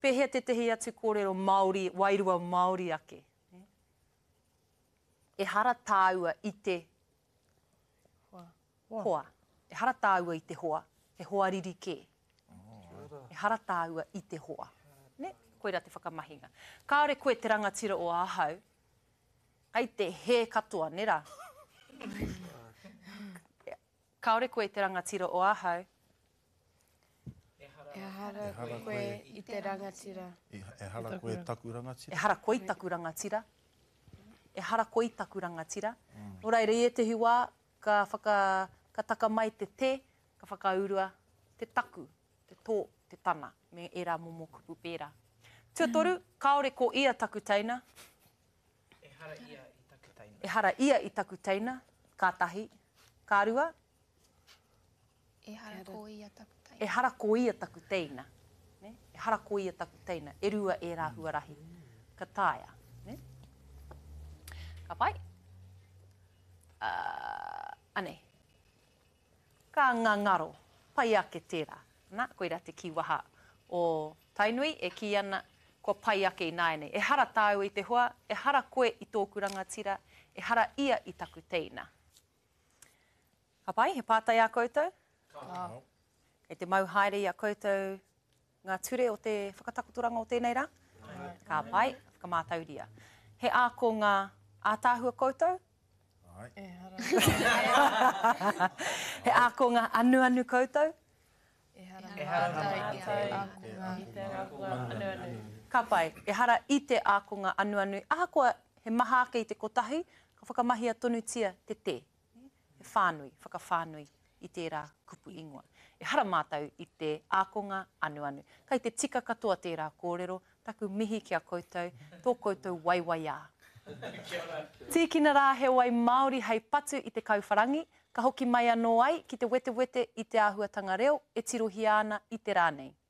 pehea te tehi atu kōrero Māori, wairua Māori ake. E hara tāua i te hoa. E hara tāua i te hoa. He hoa ririke. E hara tāua i te hoa. Ne? Koira te whakamahinga. Kāore koe te rangatira o ahau, ai te he katoa, nera? Kāore koe te rangatira o ahau. E hara koe i te rangatira. E hara koe taku rangatira. E hara koe taku rangatira. E hara koe taku rangatira. Oraire, e te hiwa, ka taka mai te te, ka whakaurua te taku, te tō, te tana, me e rā momo kupu pērā. Tuatoru, kāore ko ia taku teina. E hara ia i taku teina. E hara ia i taku teina, kātahi. Kārua? E hara ko ia taku teina. E hara ko ia taku teina. Ne? E hara ko ia taku teina. E rua e rā huarahi. Ka tāia. Ne? Ka pai? Ane. Ka ngā ngaro. Pai ake tērā. Nā, koira te kiwaha o Tainui, e ki ana ko pai ake i nāene. E hara tāua i te hoa, e hara koe i tōku rangatira, e hara ia i taku teina. Ka pai, he pātai a koutou? Kei te mau haere i a koutou ngā ture o te whakatakotoranga o tēnei rā? Ka pai, whakamātauria. He āko ngā ātāhua koutou? E hara. He āko ngā anu koutou? E hara. E hara I te anu. Ka pai, e hara i te ākonga anu. Ahakoa he maha ake i te kotahi, ka whakamahia tonu tia te te. He whānui, whakawhānui i tērā kupu ingoa. E hara mātau i te ākonga anu. Kai te tika katoa tērā kōrero, taku mihi kia koutou, tō koutou waiwaiā. Tīkina rā he wai Māori hei patu i te kauwharangi, ka hoki mai anō ai ki te wete i te āhuatanga reo, e tirohi ana i te rānei.